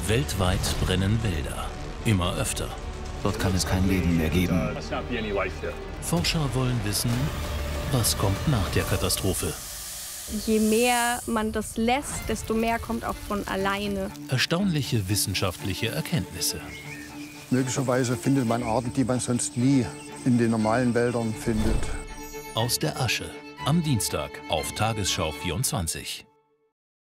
Weltweit brennen Wälder. Immer öfter. Dort kann es kein Leben mehr geben. Forscher wollen wissen, was kommt nach der Katastrophe. Je mehr man das lässt, desto mehr kommt auch von alleine. Erstaunliche wissenschaftliche Erkenntnisse. Möglicherweise findet man Arten, die man sonst nie in den normalen Wäldern findet. Aus der Asche. Am Dienstag auf Tagesschau 24.